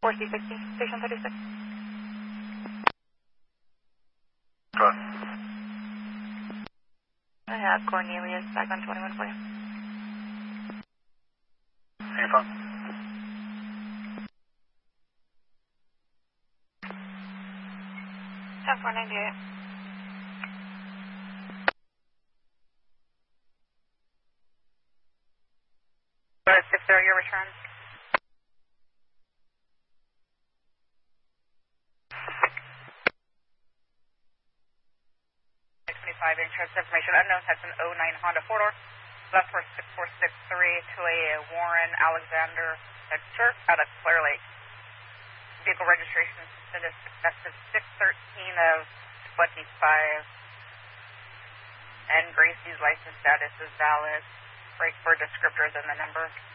4C60, station 36. Go ahead. I have Cornelius back on 21 for you. Any phone? South 498. 60, your return. Interest information unknown has an 09 Honda 4-door left for 6463 to a Warren Alexander Venture out of Clear Lake. Vehicle registration is effective 6/13 of 25, and Gracie's license status is valid. Break for descriptors in the number.